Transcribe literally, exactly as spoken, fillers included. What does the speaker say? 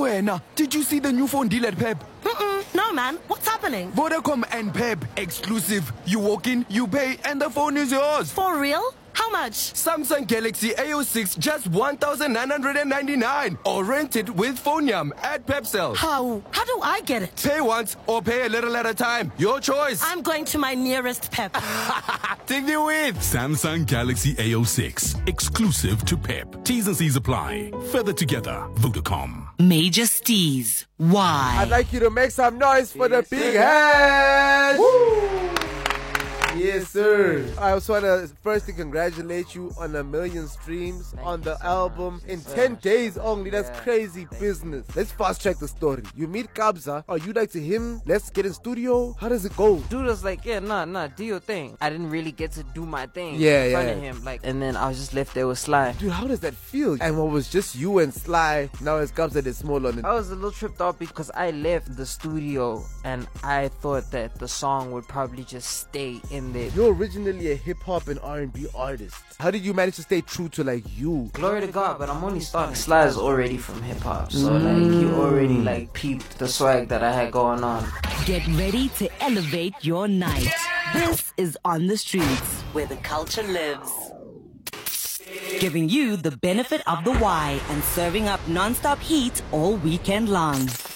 Wena, did you see the new phone deal at Pep? Mm-mm. No, man. What's happening? Vodacom and Pep exclusive. You walk in, you pay, and the phone is yours. For real? How much? Samsung Galaxy A O six, just one thousand nine hundred ninety-nine. Or rent it with Phoneyam at Pepcell. How? How do I get it? Pay once or pay a little at a time. Your choice. I'm going to my nearest Pep. Take me with. Samsung Galaxy A O six, exclusive to Pep. T's and C's apply. Further together, Vodacom. Major Steez. Why? I'd like you to make some noise for the big head. Woo! Yes, sir. I also want to firstly congratulate you on a million streams on the album in ten days only. That's crazy business. Let's fast track the story. You meet Kabza, or you like to him, let's get in studio. How does it go? Dude was like, yeah, nah, nah, do your thing. I didn't really get to do my thing Yeah, in front yeah. of him. Like, and then I was just left there with Sly. Dude, how does that feel? And what was just you and Sly, now it's Kabza that's small on it. I was a little tripped off because I left the studio and I thought that the song would probably just stay in there. You're originally a hip-hop and R and B artist. How did you manage to stay true to like you? Glory to God, but I'm only starting. Sly is already from hip hop, so like he already like peeped the swag that I had going on. Get ready to elevate your night. This is On the Streets, where the culture lives. Giving you the benefit of the why and serving up non-stop heat all weekend long.